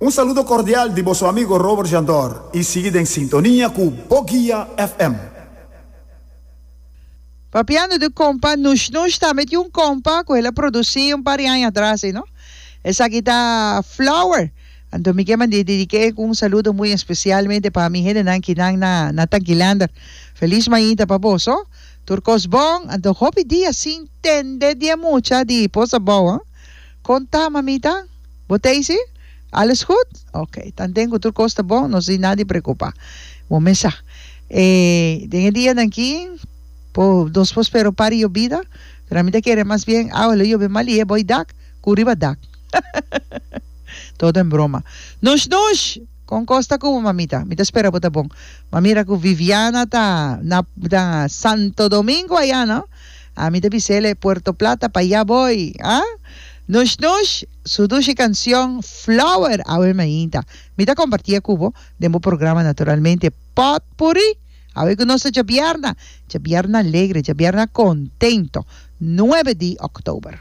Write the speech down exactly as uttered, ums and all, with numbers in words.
Un saludo cordial de vuestro amigo Robert Jandor y sigue en sintonía con Bogia F M. Papiano de compa, Nush Nush, también un compa que él producido un par de años atrás, ¿no? Esa guitarra Flower. Entonces me queman de dediqué un saludo muy especialmente para mi gente que na na na Tanquilander. Feliz mañana para vos, ¿no? Turcos bon, entonces hopi día sin entender dia mucha di posa boa. Conta mamita, botei si? Alles goed? Ok, dan tengo turcos ta bon, no si nadie preocupa. Momesa. Eh, de día aquí, po dos pos pero pari yo vida. Realmente quiere más bien, ah, yo be mali, voy dak, curiba dak. Todo en broma. Nush nush, con costa como mamita. Me te espera bota bon. Mamira ku Viviana ta na, na Santo Domingo allá, ¿no? A mí te pisele Puerto Plata, para allá voy, ¿ah? Nush nush, su dulce canción Flower, a ver mañita. Me te compartía cubo de mi programa naturalmente Potpourri. A ver conoce Javiarna, Javiarna alegre, Javiarna contento. nueve de octubre.